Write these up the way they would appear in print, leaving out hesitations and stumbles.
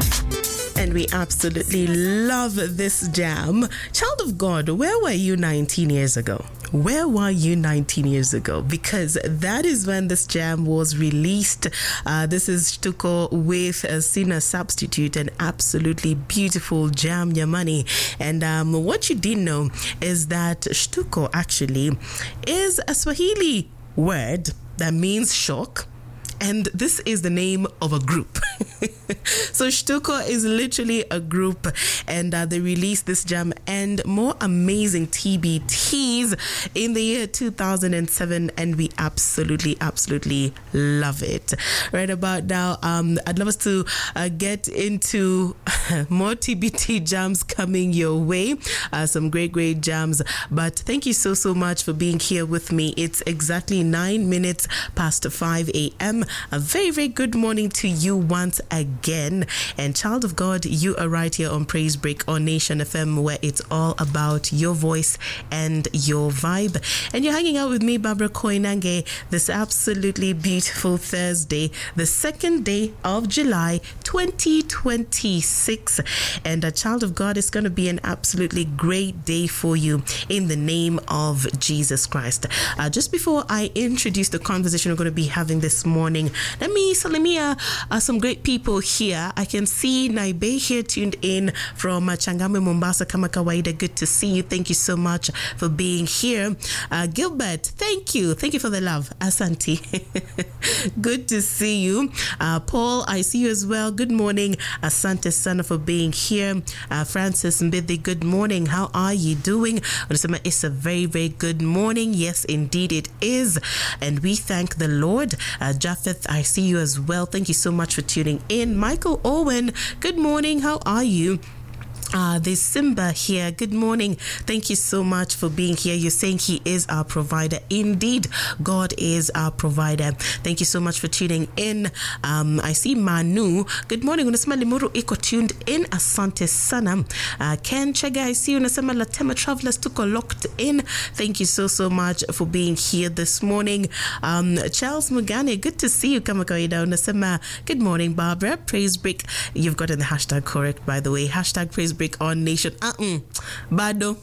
And we absolutely love this jam. Child of God, where were you 19 years ago? Where were you 19 years ago? Because that is when this jam was released. This is Shtuko with a Sinner Substitute, an absolutely beautiful jam, Yamani. And what you didn't know is that Shtuko actually is a Swahili word that means shock. And this is the name of a group. So Shtuko is literally a group, and they released this jam and more amazing TBTs in the year 2007, and we absolutely love it. Right about now, I'd love us to get into more TBT jams coming your way. Some great jams. But thank you so much for being here with me. It's exactly 9 minutes past 5 a.m. A very good morning to you once again. And child of God, you are right here on Praise Break on Nation FM, where it's all about your voice and your vibe. And you're hanging out with me, Barbara Koinange, this absolutely beautiful Thursday, the 2nd day of July 2026. And a child of God, is going to be an absolutely great day for you in the name of Jesus Christ. Just before I introduce the conversation we're going to be having this morning, let me some great people here. I can see Naibe here tuned in from Changamwe, Mombasa, kama kawaida. Good to see you. Thank you so much for being here. Gilbert, thank you for the love. Asante. Good to see you. Paul, I see you as well. Good morning. Asante sana for being here. Francis Mbidi, good morning. How are you doing? It's a very good morning. Yes, indeed it is. And we thank the Lord. Japheth, I see you as well. Thank you so much for tuning in. Michael Owen, good morning. How are you? There's Simba here. Good morning. Thank you so much for being here. You're saying he is our provider. Indeed, God is our provider. Thank you so much for tuning in. I see Manu. Good morning. Unasema Limuru iko tuned in. Asante sana. Ken Chega, I see you. Unasema Latema Travelers tuko locked in. Thank you so much for being here this morning. Charles Mugane, good to see you. Kama kawaida. Unasema good morning, Barbara. Praise Break. You've gotten the hashtag correct, by the way. Hashtag Praise Break on Nation. Bado.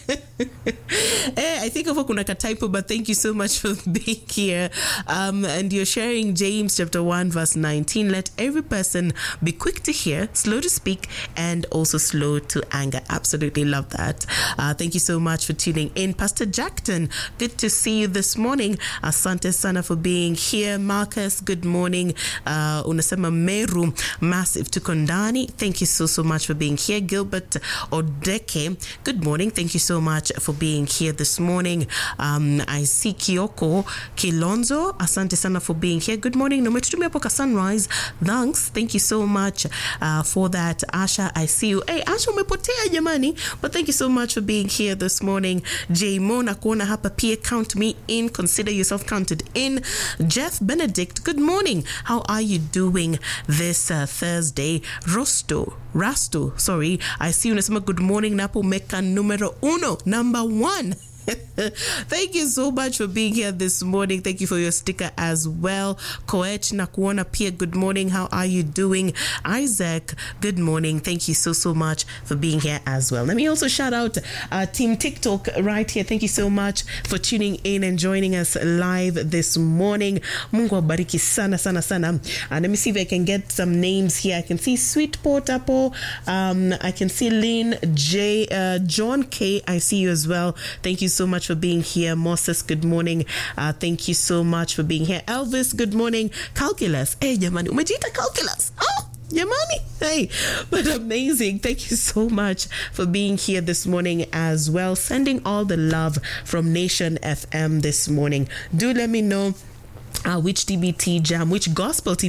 I think of kuna typo, but thank you so much for being here. And you're sharing James chapter 1 verse 19. Let every person be quick to hear, slow to speak, and also slow to anger. Absolutely love that. Thank you so much for tuning in. Pastor Jackton, good to see you this morning. Asante sana for being here. Marcus, good morning. Unasema Meru, massive to Kondani. Thank you so much for being here. Gilbert Odeke, good morning. Thank you so much for being here this morning. I see Kioko Kilonzo, asante sana for being here. Good morning. Nometutumia poka sunrise. Thanks. Thank you so much for that. Asha, I see you. Hey, Asha umepotea jamani. But thank you so much for being here this morning. J Mona kuona hapa pia, count me in. Consider yourself counted in. Jeff Benedict, good morning. How are you doing this Thursday? Rasto, sorry. I see you unasema good morning napo meka numero uno, number 1. Thank you so much for being here this morning. Thank you for your sticker as well. Koech Nakuona Pia, good morning. How are you doing? Isaac, good morning. Thank you so much for being here as well. Let me also shout out Team TikTok right here. Thank you so much for tuning in and joining us live this morning. Mungu abariki sana. Let me see if I can get some names here. I can see Sweet Portapo. I can see Lynn J. John K. I see you as well. Thank you so much for being here. Moses, good morning. Thank you so much for being here. Elvis, good morning. Calculus. Hey, jamani, umejiita calculus. Oh, jamani. Hey, but amazing. Thank you so much for being here this morning as well. Sending all the love from Nation FM this morning. Do let me know which TBT jam, which gospel